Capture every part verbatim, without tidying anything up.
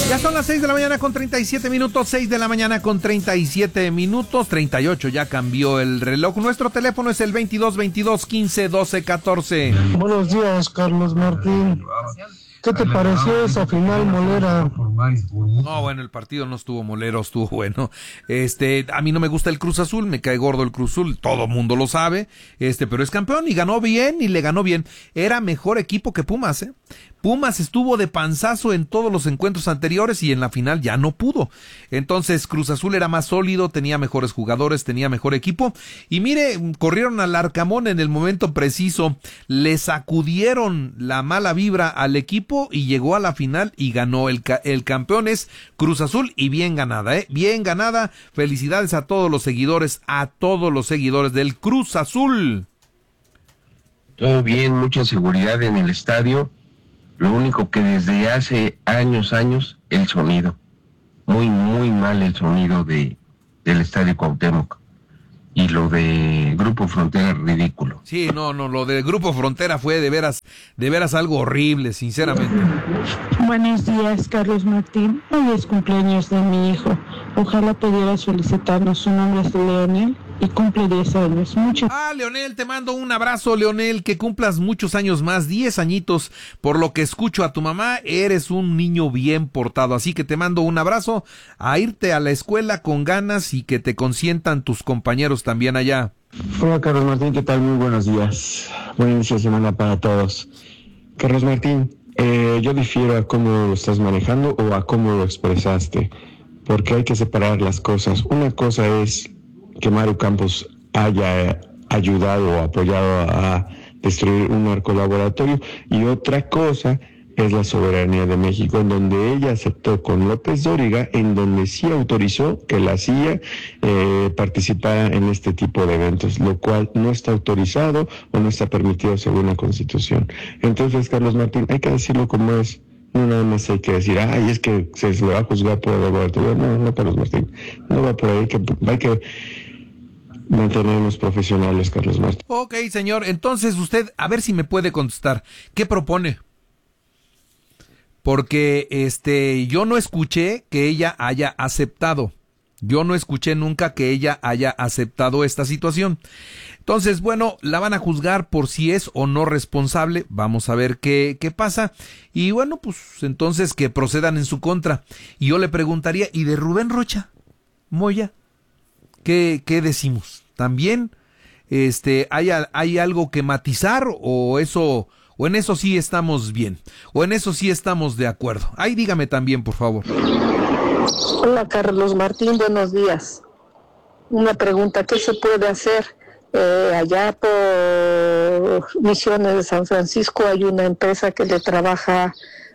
Ya son las seis de la mañana con treinta y siete minutos, seis de la mañana con treinta y siete minutos, treinta y ocho ya cambió el reloj. Nuestro teléfono es el veintidós veintidós quince doce catorce. Buenos días, Carlos Martín. ¿Qué te pareció esa final molera? No, bueno, el partido no estuvo molero, estuvo bueno. Este, a mí no me gusta el Cruz Azul, me cae gordo el Cruz Azul, todo mundo lo sabe. Este, pero es campeón y ganó bien y le ganó bien. Era mejor equipo que Pumas, ¿eh? Pumas estuvo de panzazo en todos los encuentros anteriores y en la final ya no pudo. Entonces Cruz Azul era más sólido, tenía mejores jugadores, tenía mejor equipo. Y mire, corrieron al Arcamón en el momento preciso, le sacudieron la mala vibra al equipo y llegó a la final y ganó. El, ca- el campeón es Cruz Azul y bien ganada, ¿eh? Bien ganada. Felicidades a todos los seguidores, a todos los seguidores del Cruz Azul. Todo bien, mucha seguridad en el estadio. Lo único que desde hace años, años, el sonido. Muy, muy mal el sonido de del Estadio Cuauhtémoc. Y lo de Grupo Frontera, ridículo. Sí, no, no, lo de Grupo Frontera fue de veras, de veras algo horrible, sinceramente. Buenos días, Carlos Martín. Hoy es cumpleaños de mi hijo. Ojalá pudieras felicitarnos. Su nombre es Leonel y cumple diez años. Mucho. Ah, Leonel, te mando un abrazo, Leonel, que cumplas muchos años más, diez añitos. Por lo que escucho a tu mamá, eres un niño bien portado, así que te mando un abrazo, a irte a la escuela con ganas y que te consientan tus compañeros también allá. Hola, Carlos Martín, ¿qué tal? Muy buenos días. Buen inicio de semana para todos. Carlos Martín, eh, yo difiero a cómo lo estás manejando o a cómo lo expresaste, porque hay que separar las cosas. Una cosa es que Maru Campos haya ayudado o apoyado a destruir un narcolaboratorio, y otra cosa es la soberanía de México, en donde ella aceptó con López Dóriga, en donde sí autorizó que la C I A eh, participara en este tipo de eventos, lo cual no está autorizado o no está permitido según la Constitución. Entonces, Carlos Martín, hay que decirlo como es. No nada más hay que decir, ay, es que se le va a juzgar por el laboratorio. No, no, Carlos Martín, no va por ahí, que hay que mantenernos profesionales, Carlos Martín. Ok, señor, entonces usted, a ver si me puede contestar, ¿qué propone? Porque este, yo no escuché que ella haya aceptado, yo no escuché nunca que ella haya aceptado esta situación. Entonces, bueno, la van a juzgar por si es o no responsable, vamos a ver qué, qué pasa, y bueno, pues entonces que procedan en su contra. Y yo le preguntaría, ¿y de Rubén Rocha, Moya? ¿Qué, qué decimos? ¿También este, hay, hay algo que matizar o eso, o en eso sí estamos bien, o en eso sí estamos de acuerdo? Ahí dígame también, por favor. Hola, Carlos Martín, buenos días. Una pregunta, ¿qué se puede hacer? Eh, allá por Misiones de San Francisco hay una empresa que le trabaja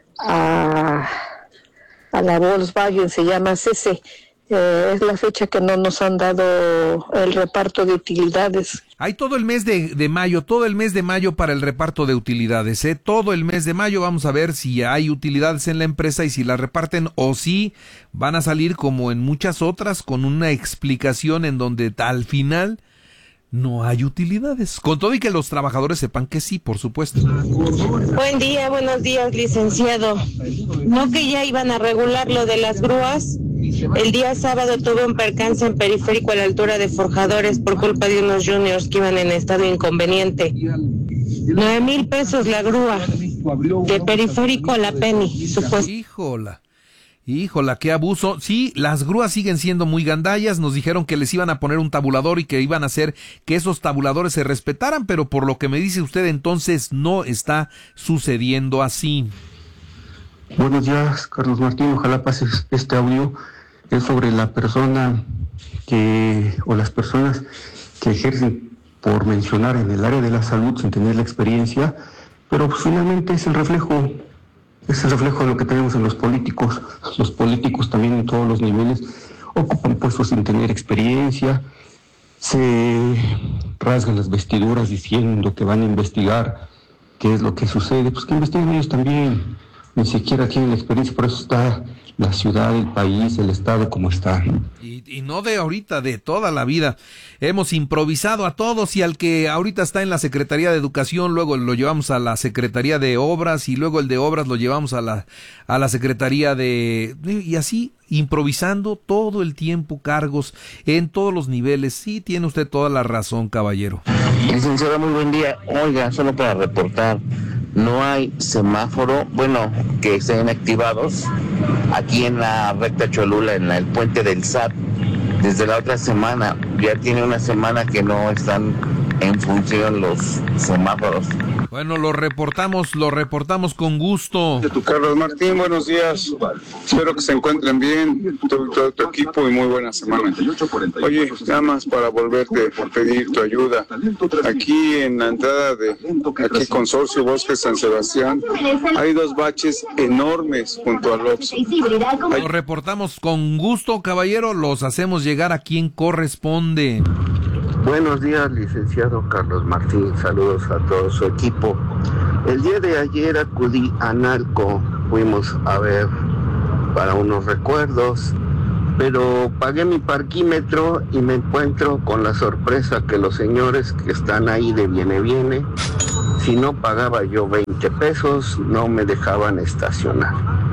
a, a la Volkswagen, se llama C C. Eh, es la fecha que no nos han dado el reparto de utilidades. Hay todo el mes de, de mayo, todo el mes de mayo para el reparto de utilidades, ¿eh? Todo el mes de mayo vamos a ver si hay utilidades en la empresa y si las reparten o si van a salir como en muchas otras con una explicación en donde al final no hay utilidades. Con todo y que los trabajadores sepan que sí, por supuesto. Buen día, buenos días, licenciado. ¿No que ya iban a regular lo de las grúas? El día sábado tuve un percance en Periférico a la altura de Forjadores por culpa de unos juniors que iban en estado inconveniente. Nueve mil pesos la grúa, de Periférico a la Penny, supuesto. Híjola. Híjola, qué abuso. Sí, las grúas siguen siendo muy gandallas. Nos dijeron que les iban a poner un tabulador y que iban a hacer que esos tabuladores se respetaran, pero por lo que me dice usted, entonces no está sucediendo así. Buenos días, Carlos Martín. Ojalá pases este audio. Es sobre la persona que, o las personas que ejercen, por mencionar, en el área de la salud sin tener la experiencia, pero pues, finalmente es el reflejo. Es el reflejo de lo que tenemos en los políticos. Los políticos también en todos los niveles ocupan puestos sin tener experiencia, se rasgan las vestiduras diciendo que van a investigar qué es lo que sucede. Pues que investiguen ellos también, ni siquiera tienen la experiencia, por eso está la ciudad, el país, el estado como está. Y, y no de ahorita, de toda la vida. Hemos improvisado a todos y al que ahorita está en la Secretaría de Educación, luego lo llevamos a la Secretaría de Obras y luego el de Obras lo llevamos a la, a la Secretaría de... y así, improvisando todo el tiempo cargos en todos los niveles. Sí, tiene usted toda la razón, caballero. Licenciada, muy buen día. Oiga, solo para reportar, no hay semáforo, bueno, que estén activados aquí en la recta Cholula, en la, el puente del S A T, desde la otra semana. Ya tiene una semana que no están en función los semáforos. Bueno, lo reportamos, lo reportamos con gusto. Carlos Martín, buenos días. Espero que se encuentren bien, todo, todo tu equipo, y muy buena semana. Oye, nada más para volverte a pedir tu ayuda. Aquí en la entrada de aquí Consorcio Bosque San Sebastián hay dos baches enormes junto al Oxxo. Lo reportamos con gusto, caballero, los hacemos llegar a quien corresponde. Buenos días, licenciado Carlos Martín. Saludos a todo su equipo. El día de ayer acudí a Nalco. Fuimos a ver para unos recuerdos, pero pagué mi parquímetro y me encuentro con la sorpresa que los señores que están ahí de viene viene, si no pagaba yo veinte pesos, no me dejaban estacionar.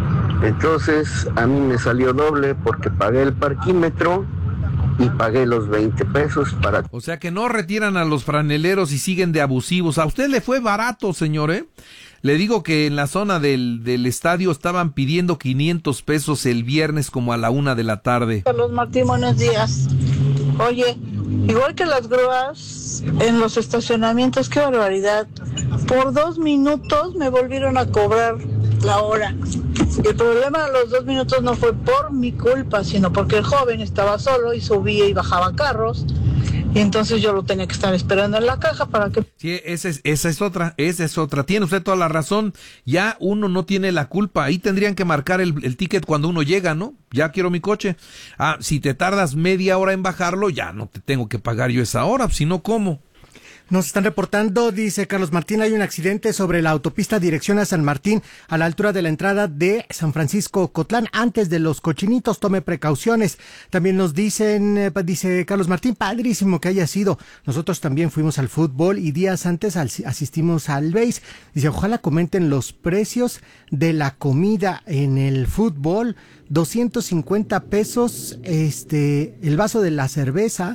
Entonces a mí me salió doble porque pagué el parquímetro y pagué los veinte pesos para... O sea que no retiran a los franeleros y siguen de abusivos. A usted le fue barato, señor, ¿eh? Le digo que en la zona del, del estadio estaban pidiendo quinientos pesos el viernes como a la una de la tarde. Carlos Martín, buenos días. Oye, igual que las grúas en los estacionamientos, qué barbaridad. Por dos minutos me volvieron a cobrar la hora. El problema de los dos minutos no fue por mi culpa, sino porque el joven estaba solo y subía y bajaba carros, y entonces yo lo tenía que estar esperando en la caja para que... Sí, esa es, esa es otra, esa es otra. Tiene usted toda la razón. Ya uno no tiene la culpa. Ahí tendrían que marcar el, el ticket cuando uno llega, ¿no? Ya quiero mi coche. Ah, si te tardas media hora en bajarlo, ya no te tengo que pagar yo esa hora, si no, ¿cómo? Nos están reportando, dice Carlos Martín, hay un accidente sobre la autopista dirección a San Martín, a la altura de la entrada de San Francisco Cotlán, antes de Los Cochinitos, tome precauciones. También nos dicen, eh, dice Carlos Martín, padrísimo que haya sido. Nosotros también fuimos al fútbol y días antes al, asistimos al béis. Dice, ojalá comenten los precios de la comida en el fútbol, doscientos cincuenta pesos, este, el vaso de la cerveza,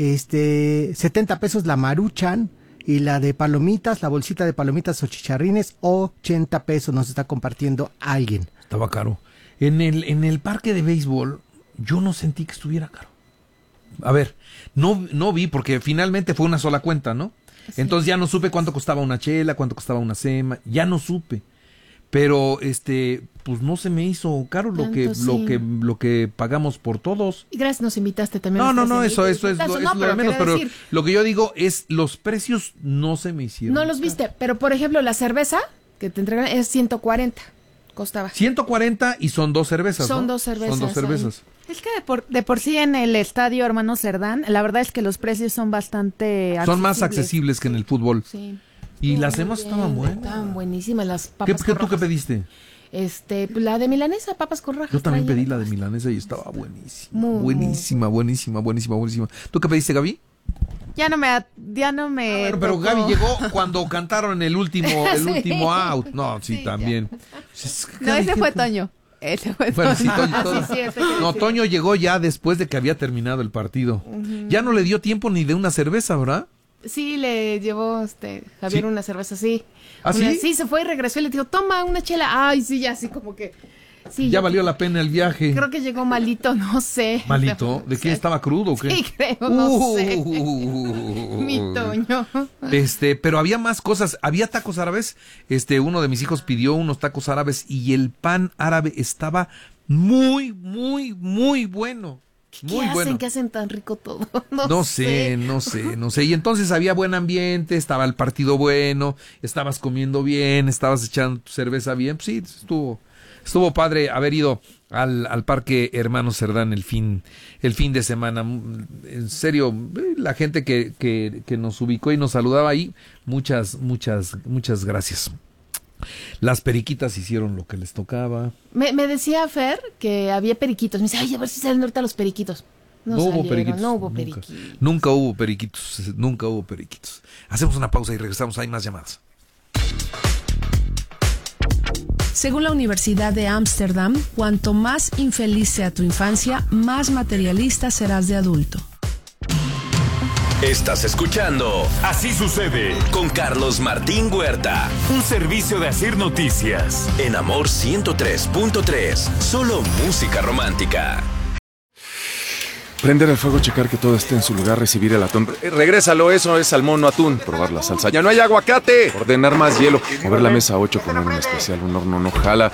Este, setenta pesos la Maruchan, y la de palomitas, la bolsita de palomitas o chicharrines, ochenta pesos, nos está compartiendo alguien. Estaba caro. En el, en el parque de béisbol, yo no sentí que estuviera caro. A ver, no, no vi, porque finalmente fue una sola cuenta, ¿no? Sí. Entonces ya no supe cuánto costaba una chela, cuánto costaba una sema, ya no supe. Pero este, pues no se me hizo caro lo Tanto, que, sí. lo que, lo que pagamos por todos. Y gracias, nos invitaste también. No, no, no, eso, eso es, lo, no, es lo de menos, pero decir, lo que yo digo es, los precios no se me hicieron. No los viste, pero por ejemplo, la cerveza que te entregan es ciento cuarenta, costaba. ciento cuarenta y son dos cervezas, Son ¿no? dos cervezas. Son dos cervezas. Ahí. Es que de por, de por sí en el estadio Hermano Cerdán, la verdad es que los precios son bastante accesibles. Son más accesibles que en el fútbol. Sí. Y Muy las semas bien, estaban buenas. Estaban buenísimas las ¿Qué, papas ¿qué, con ¿Tú qué rajas. pediste? Este, la de milanesa, papas con rajas. Yo también traía. pedí la de milanesa y estaba buenísima. Muy, buenísima, buenísima, buenísima, buenísima. ¿Tú qué pediste, Gaby? Ya no me, ya no me. Ah, bueno, pero tocó. Gaby llegó cuando cantaron el último, el Sí. último out. No, sí, Sí, también. Pues, No, ese Gaby, fue ¿qué- Toño. Ese fue Bueno, Toño. sí, Toño, Ah, todo- sí, sí, ese que No, sí. Toño llegó ya después de que había terminado el partido. Ya no le dio tiempo ni de una cerveza, ¿verdad? Sí, le llevó este Javier ¿Sí? una cerveza, sí. ¿Ah, Una- sí? Sí, se fue y regresó y le dijo, toma una chela. Ay, sí, ya, así como que... Sí, Ya yo valió la pena el viaje. Creo que llegó malito, no sé. ¿Malito? ¿De qué? ¿Estaba crudo o qué? Sí, creo, no sé. Uh. Mi Toño. Este, pero había más cosas, había tacos árabes, este, uno de mis hijos pidió unos tacos árabes y el pan árabe estaba muy, muy, muy bueno. ¿Qué Muy hacen? bueno. ¿Qué hacen tan rico todo? No, No sé, no sé, no sé. Y entonces había buen ambiente, estaba el partido bueno, estabas comiendo bien, estabas echando tu cerveza bien. Pues sí, estuvo, estuvo padre haber ido al, al Parque Hermano Cerdán el fin, el fin de semana. En serio, la gente que, que, que nos ubicó y nos saludaba ahí, muchas, muchas, muchas gracias. Las periquitas hicieron lo que les tocaba. Me, me decía Fer que había periquitos. Me dice, ay, a ver si salen ahorita los periquitos. No, No salieron, hubo periquitos. no hubo Nunca, periquitos. nunca hubo periquitos. Nunca hubo periquitos. Hacemos una pausa y regresamos. Hay más llamadas. Según la Universidad de Ámsterdam, cuanto más infeliz sea tu infancia, más materialista serás de adulto. Estás escuchando Así Sucede con Carlos Martín Huerta. Un servicio de Asir Noticias. En Amor ciento tres punto tres. Solo música romántica. Prender el fuego, checar que todo esté en su lugar, recibir el atún. Eh, regrésalo, eso es salmón, no atún. Probar la salsa. ¡Ya no hay aguacate! Ordenar más hielo. Mover la mesa ocho, poner un especial, un horno no jala.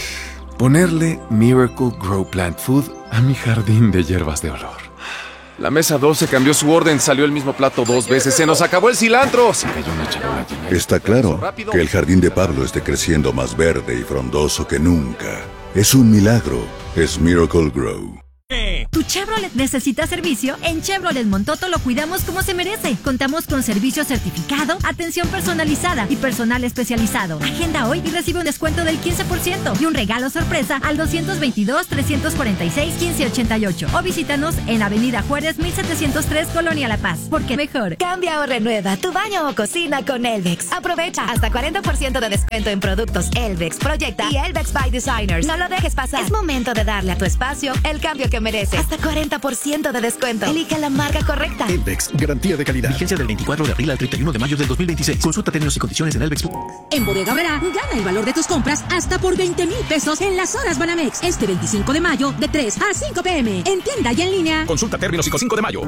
Ponerle Miracle Grow Plant Food a mi jardín de hierbas de olor. La mesa doce cambió su orden, salió el mismo plato dos veces, se nos acabó el cilantro. Se cayó una charola llena. Está claro que el jardín de Pablo esté creciendo más verde y frondoso que nunca. Es un milagro, es Miracle Grow. ¿Tu Chevrolet necesita servicio? En Chevrolet Montoto lo cuidamos como se merece. Contamos con servicio certificado, atención personalizada y personal especializado. Agenda hoy y recibe un descuento del quince por ciento y un regalo sorpresa al dos veintidós, trescientos cuarenta y seis, quince ochenta y ocho. O visítanos en Avenida Juárez mil setecientos tres, Colonia La Paz. Porque mejor. Cambia o renueva tu baño o cocina con Elvex. Aprovecha hasta cuarenta por ciento de descuento en productos Elvex, Proyecta y Elvex by Designers. No lo dejes pasar. Es momento de darle a tu espacio el cambio que merece. Hasta cuarenta por ciento de descuento. Elige la marca correcta. Elvex, garantía de calidad. Vigencia del veinticuatro de abril al treinta y uno de mayo del dos mil veintiséis. Consulta términos y condiciones en Elvex. En Bodega Aurrerá, gana el valor de tus compras hasta por veinte mil pesos en las horas Banamex. Este veinticinco de mayo, de tres a cinco pm. En tienda y en línea. Consulta términos y cinco de mayo.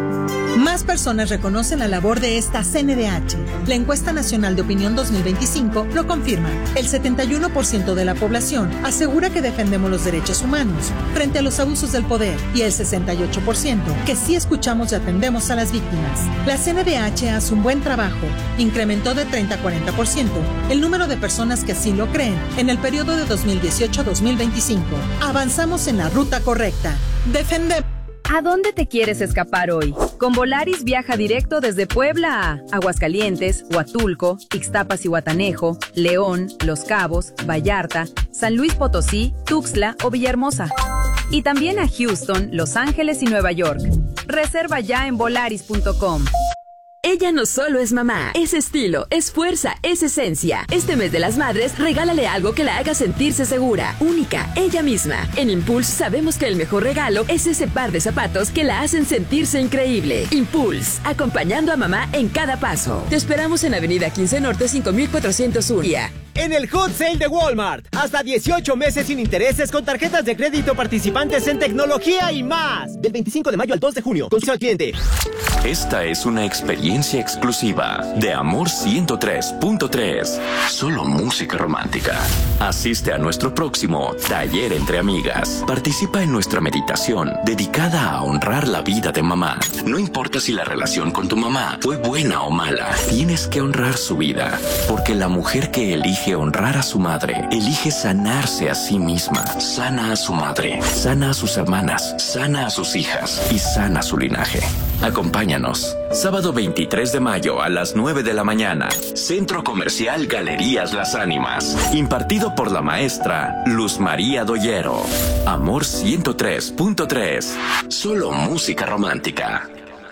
Más personas reconocen la labor de esta C N D H. La encuesta nacional de opinión dos mil veinticinco lo confirma. El setenta y uno por ciento de la población asegura que defendemos los derechos humanos frente a los abusos del poder y el sesenta y ocho por ciento que sí escuchamos y atendemos a las víctimas. La C N D H hace un buen trabajo. Incrementó de treinta a cuarenta por ciento el número de personas que así lo creen en el periodo de dos mil dieciocho a dos mil veinticinco. Avanzamos en la ruta correcta. Defendemos. ¿A dónde te quieres escapar hoy? Con Volaris viaja directo desde Puebla a Aguascalientes, Huatulco, Ixtapas y Huatanejo, León, Los Cabos, Vallarta, San Luis Potosí, Tuxtla o Villahermosa. Y también a Houston, Los Ángeles y Nueva York. Reserva ya en volaris punto com. Ella no solo es mamá, es estilo, es fuerza, es esencia. Este mes de las madres, regálale algo que la haga sentirse segura, única, ella misma. En Impulse sabemos que el mejor regalo es ese par de zapatos que la hacen sentirse increíble. Impulse, acompañando a mamá en cada paso. Te esperamos en Avenida quince Norte cinco mil cuatrocientos uno. En el Hot Sale de Walmart, hasta dieciocho meses sin intereses con tarjetas de crédito participantes en tecnología y más. Del veinticinco de mayo al dos de junio. Consulta al cliente. Esta es una experiencia exclusiva de Amor ciento tres punto tres. Solo música romántica. Asiste a nuestro próximo Taller entre Amigas. Participa en nuestra meditación dedicada a honrar la vida de mamá. No importa si la relación con tu mamá fue buena o mala, tienes que honrar su vida, porque la mujer que elige honrar a su madre, elige sanarse a sí misma. Sana a su madre, sana a sus hermanas, sana a sus hijas y sana su linaje. Acompáñanos. Sábado veintitrés de mayo a las nueve de la mañana. Centro Comercial Galerías Las Ánimas. Impartido por la maestra Luz María Doyero. Amor ciento tres punto tres. Solo música romántica.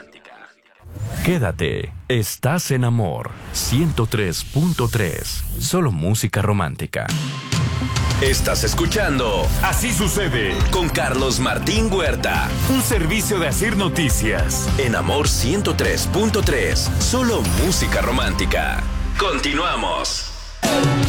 Quédate. Estás en Amor ciento tres punto tres. Solo música romántica. Estás escuchando Así Sucede con Carlos Martín Huerta. Un servicio de Asir Noticias. En Amor ciento tres punto tres. Solo música romántica. Continuamos.